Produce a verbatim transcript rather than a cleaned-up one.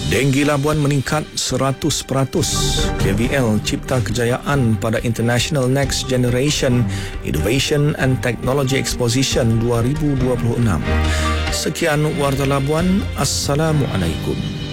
Denggi Labuan meningkat seratus peratus. K B L cipta kejayaan pada International Next Generation Innovation and Technology Exposition dua ribu dua puluh enam. Sekian Warta Labuan. Assalamualaikum.